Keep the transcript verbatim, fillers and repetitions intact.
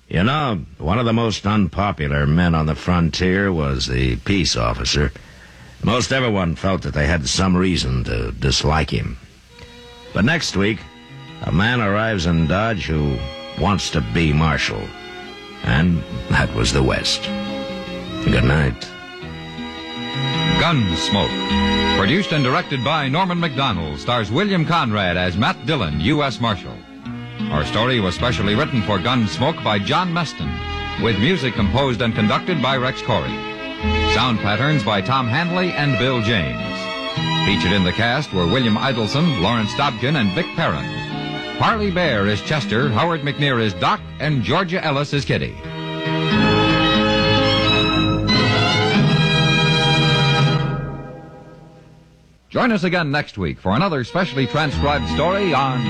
You know, one of the most unpopular men on the frontier was the peace officer. Most everyone felt that they had some reason to dislike him. But next week, a man arrives in Dodge who wants to be marshal. And that was the West. Good night. Gunsmoke. Produced and directed by Norman Macdonald, stars William Conrad as Matt Dillon, U S Marshal. Our story was specially written for Gunsmoke by John Meston, with music composed and conducted by Rex Corey. Sound patterns by Tom Handley and Bill James. Featured in the cast were William Idelson, Lawrence Dobkin, and Vic Perrin. Parley Bear is Chester, Howard McNear is Doc, and Georgia Ellis is Kitty. Join us again next week for another specially transcribed story on